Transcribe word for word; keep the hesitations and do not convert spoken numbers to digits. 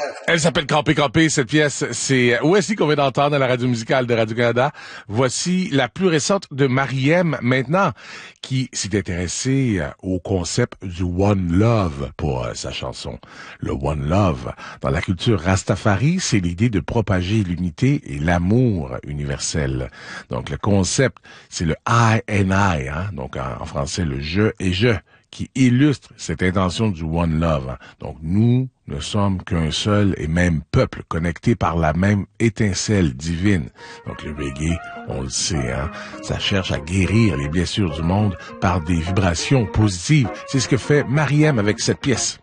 Elle s'appelle Campé Campé, cette pièce. C'est Voici qu'on vient d'entendre à la radio musicale de Radio-Canada. Voici la plus récente de Mariem, maintenant, qui s'est intéressée au concept du One Love pour sa chanson. Le One Love. Dans la culture Rastafari, c'est l'idée de propager l'unité et l'amour universel. Donc, le concept, c'est le I and I, hein? Donc, en, en français, le je et je, qui illustre cette intention du One Love. Donc, nous ne sommes qu'un seul et même peuple, connecté par la même étincelle divine. Donc, le reggae, on le sait, hein, ça cherche à guérir les blessures du monde par des vibrations positives. C'est ce que fait Mariem avec cette pièce.